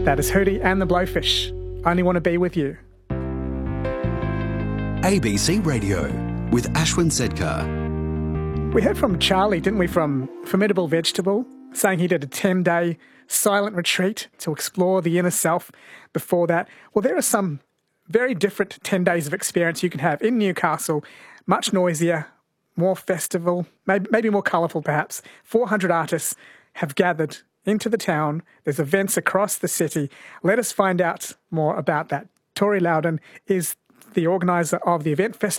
That is Hootie and the Blowfish. Only Want to Be With You. ABC Radio with Ashwin Sedkar. We heard from Charlie, didn't we, from Formidable Vegetable, saying he did a 10-day silent retreat to explore the inner self before that. Well, there are some very different 10 days of experience you can have in Newcastle, much noisier, more festival, maybe more colourful perhaps. 400 artists have gathered into the town. There's events across the city. Let us find out more about that. Tori Loudon is the organiser of the event